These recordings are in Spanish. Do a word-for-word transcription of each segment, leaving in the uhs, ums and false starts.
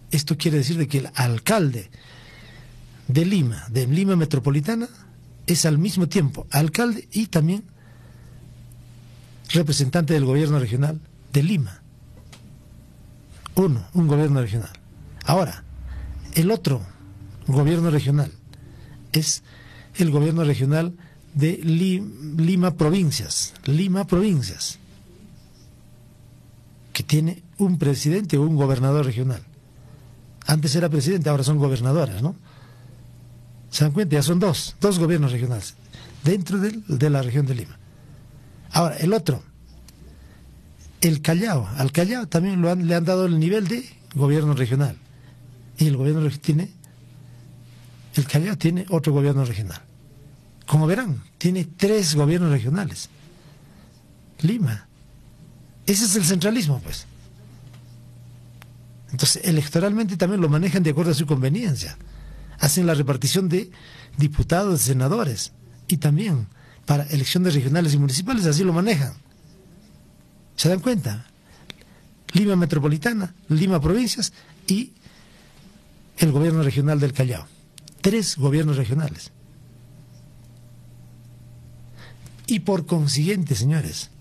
Esto quiere decir de que el alcalde de Lima, de Lima Metropolitana, es al mismo tiempo alcalde y también representante del gobierno regional de Lima. Uno, un gobierno regional. Ahora, el otro gobierno regional es el gobierno regional de Lima Provincias, Lima Provincias, que tiene un presidente o un gobernador regional. Antes era presidente, ahora son gobernadoras, ¿no? ¿Se dan cuenta? Ya son dos, dos gobiernos regionales dentro de, de la región de Lima. Ahora, el otro, el Callao. Al Callao también lo han, le han dado el nivel de gobierno regional. Y el gobierno tiene, el Callao tiene otro gobierno regional. Como verán, tiene tres gobiernos regionales. Lima. Ese es el centralismo, pues. Entonces, electoralmente también lo manejan de acuerdo a su conveniencia. Hacen la repartición de diputados, senadores, y también para elecciones regionales y municipales así lo manejan. ¿Se dan cuenta? Lima Metropolitana, Lima Provincias y el gobierno regional del Callao. Tres gobiernos regionales. Y por consiguiente, señores,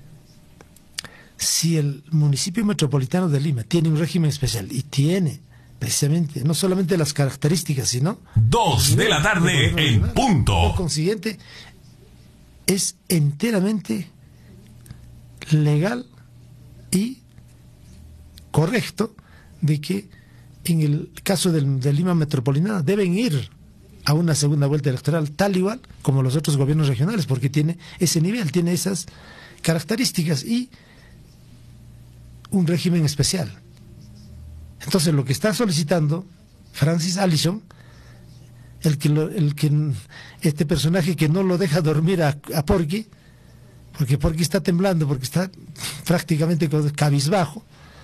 si el municipio metropolitano de Lima tiene un régimen especial y tiene precisamente no solamente las características, sino dos de la tarde en punto. Por consiguiente, es enteramente legal y correcto de que en el caso del, de Lima Metropolitana deben ir a una segunda vuelta electoral tal igual como los otros gobiernos regionales, porque tiene ese nivel, tiene esas características y un régimen especial. Entonces lo que está solicitando Francis Allison, el que, lo, el que este personaje que no lo deja dormir a, a Porky, porque Porky está temblando, porque está prácticamente cabizbajo,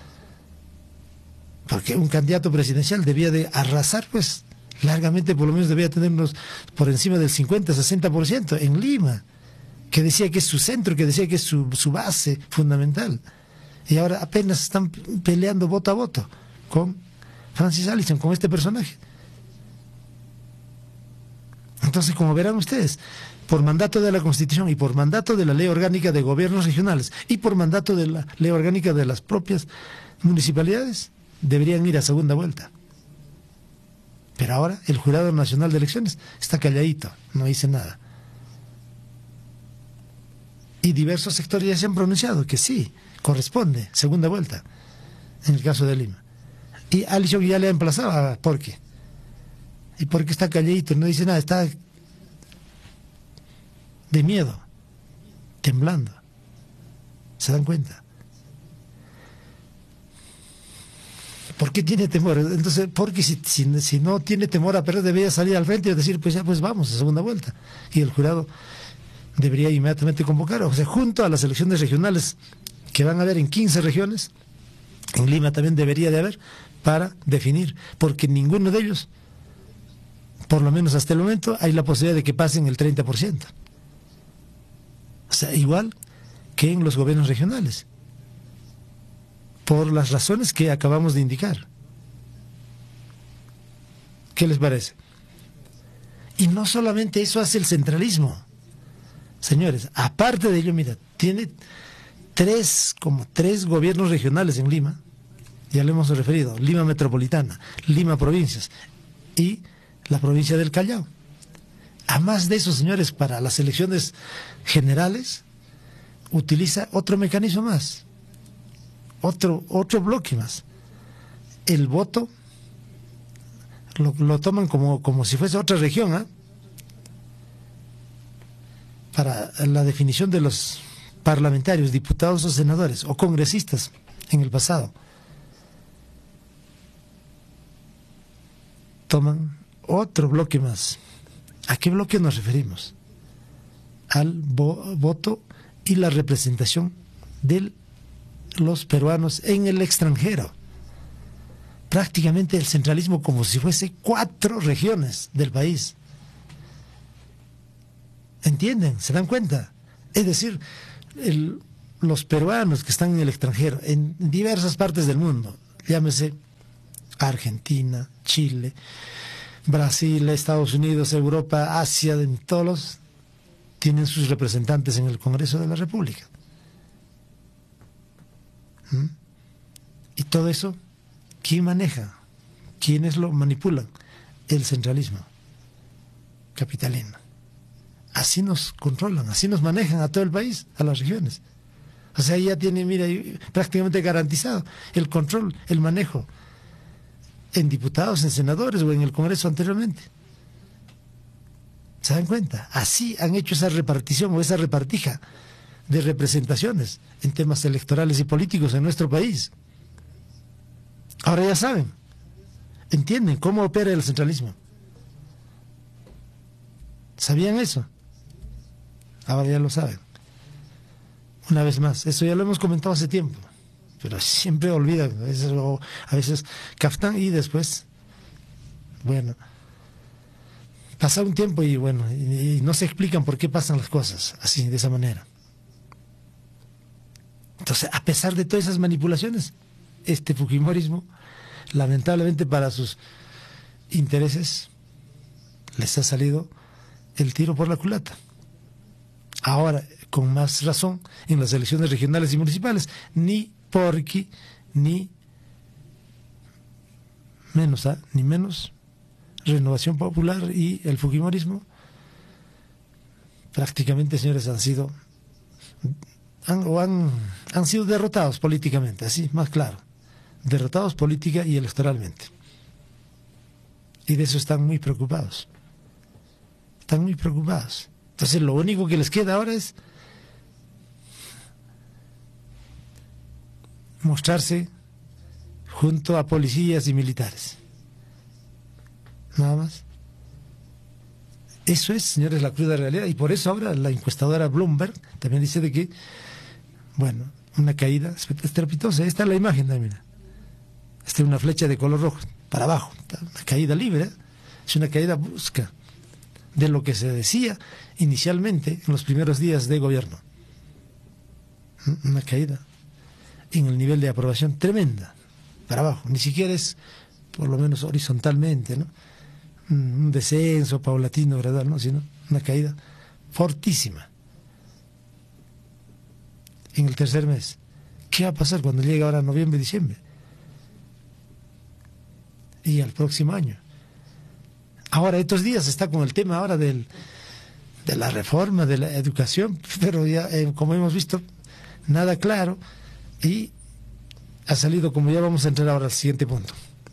porque un candidato presidencial debía de arrasar, pues largamente, por lo menos debía tenernos por encima del cincuenta a sesenta por ciento en Lima, que decía que es su centro, que decía que es su, su base fundamental, y ahora apenas están peleando voto a voto con Francis Allison, con este personaje. Entonces, como verán ustedes, por mandato de la Constitución y por mandato de la Ley Orgánica de Gobiernos Regionales y por mandato de la Ley Orgánica de las propias municipalidades, deberían ir a segunda vuelta. Pero ahora el Jurado Nacional de Elecciones está calladito, no dice nada. Y diversos sectores ya se han pronunciado que sí, corresponde segunda vuelta, en el caso de Lima. Y Allison ya le emplazaba, ¿por qué? ¿Y por qué está calladito? No dice nada, está de miedo, temblando. ¿Se dan cuenta? ¿Por qué tiene temor? Entonces, porque si, si, si no tiene temor a perder, debería salir al frente y decir, pues ya, pues vamos a segunda vuelta. Y el jurado debería inmediatamente convocar, o sea, junto a las elecciones regionales que van a haber en quince regiones, en Lima también debería de haber, para definir, porque ninguno de ellos, por lo menos hasta el momento, hay la posibilidad de que pasen el treinta por ciento. O sea, igual que en los gobiernos regionales, por las razones que acabamos de indicar. ¿Qué les parece? Y no solamente eso hace el centralismo. Señores, aparte de ello, mira, tiene tres, como tres gobiernos regionales en Lima, ya le hemos referido, Lima Metropolitana, Lima Provincias y la provincia del Callao. A más de eso, señores, para las elecciones generales, utiliza otro mecanismo más, otro, otro bloque más. El voto lo, lo toman como, como si fuese otra región, ¿eh? Para la definición de los parlamentarios, diputados o senadores o congresistas en el pasado. Toman otro bloque más. ¿A qué bloque nos referimos? Al vo voto y la representación de los peruanos en el extranjero. Prácticamente el centralismo como si fuese cuatro regiones del país. ¿Entienden? ¿Se dan cuenta? Es decir, el, los peruanos que están en el extranjero, en diversas partes del mundo, llámese Argentina, Chile, Brasil, Estados Unidos, Europa, Asia, en todos los, tienen sus representantes en el Congreso de la República. ¿Mm? Y todo eso, ¿quién maneja? ¿Quiénes lo manipulan? El centralismo capitalino. Así nos controlan, así nos manejan a todo el país, a las regiones. O sea, ya tiene, mira, prácticamente garantizado el control, el manejo en diputados, en senadores o en el Congreso anteriormente. ¿Se dan cuenta? Así han hecho esa repartición o esa repartija de representaciones en temas electorales y políticos en nuestro país. Ahora ya saben, entienden cómo opera el centralismo. ¿Sabían eso? Ahora ya lo saben. Una vez más, eso ya lo hemos comentado hace tiempo, pero siempre olvidan, a veces, o a veces captan y después, bueno, pasa un tiempo y bueno, y, y no se explican por qué pasan las cosas así, de esa manera. Entonces, a pesar de todas esas manipulaciones, este fujimorismo, lamentablemente para sus intereses, les ha salido el tiro por la culata. Ahora, con más razón, en las elecciones regionales y municipales, ni porque, ni menos, ¿eh? ni menos, Renovación Popular y el fujimorismo, prácticamente, señores, han sido, han, o han, han sido derrotados políticamente, así, más claro, derrotados política y electoralmente. Y de eso están muy preocupados. Están muy preocupados. Entonces lo único que les queda ahora es mostrarse junto a policías y militares. Nada más. Eso es, señores, la cruda realidad. Y por eso ahora la encuestadora Bloomberg también dice de que, bueno, una caída estrepitosa. Esta es la imagen también. Mira. Esta es una flecha de color rojo, para abajo. Una caída libre. Es una caída brusca de lo que se decía inicialmente en los primeros días de gobierno. Una caída en el nivel de aprobación tremenda, para abajo. Ni siquiera es, por lo menos horizontalmente, ¿no? Un descenso paulatino, gradual, ¿no? Sino una caída fortísima en el tercer mes. ¿Qué va a pasar cuando llegue ahora noviembre, diciembre? Y al próximo año. Ahora, estos días está con el tema ahora del, de la reforma, de la educación, pero ya, eh, como hemos visto, nada claro, y ha salido, como ya vamos a entrar ahora al siguiente punto.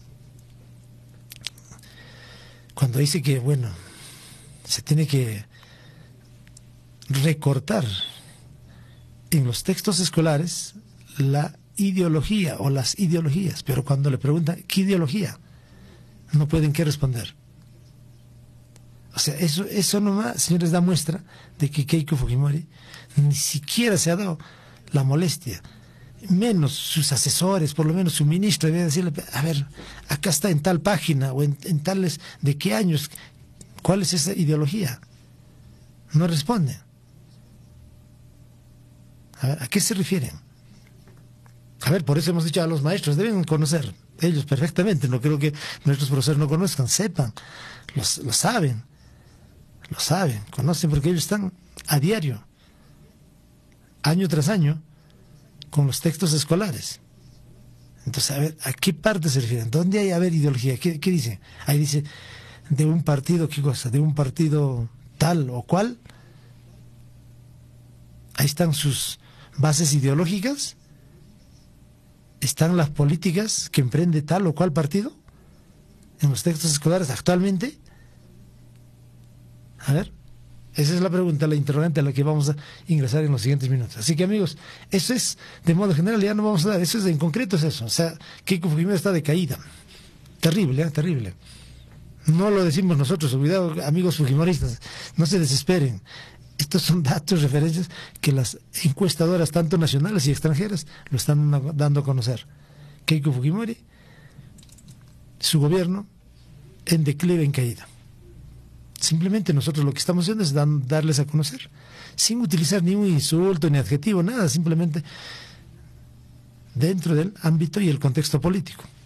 Cuando dice que, bueno, se tiene que recortar en los textos escolares la ideología o las ideologías, pero cuando le preguntan, ¿qué ideología? No pueden qué responder. O sea, eso, eso nomás, señores, da muestra de que Keiko Fujimori ni siquiera se ha dado la molestia, menos sus asesores, por lo menos su ministro, debe decirle, a ver, acá está en tal página o en, en tales, ¿de qué años? ¿Cuál es esa ideología? No responden. A ver, ¿a qué se refieren? A ver, por eso hemos dicho a los maestros, deben conocer ellos perfectamente, no creo que nuestros profesores no conozcan, sepan, los, lo saben, lo saben, conocen porque ellos están a diario, año tras año, con los textos escolares. Entonces, a ver, ¿a qué parte se refieren? ¿Dónde hay, a ver, ideología? ¿Qué, qué dice? Ahí dice, de un partido, ¿qué cosa? De un partido tal o cual. Ahí están sus bases ideológicas. ¿Están las políticas que emprende tal o cual partido en los textos escolares actualmente? A ver, esa es la pregunta, la interrogante a la que vamos a ingresar en los siguientes minutos. Así que, amigos, eso es, de modo general, ya no vamos a dar, eso es, en concreto es eso. O sea, Keiko Fujimori está de caída. Terrible, ¿eh? Terrible. No lo decimos nosotros, cuidado, amigos fujimoristas, no se desesperen. Estos son datos, referencias que las encuestadoras, tanto nacionales y extranjeras, lo están dando a conocer. Keiko Fujimori, su gobierno, en declive, en caída. Simplemente nosotros lo que estamos haciendo es dan, darles a conocer, sin utilizar ni un insulto, ni adjetivo, nada, simplemente dentro del ámbito y el contexto político.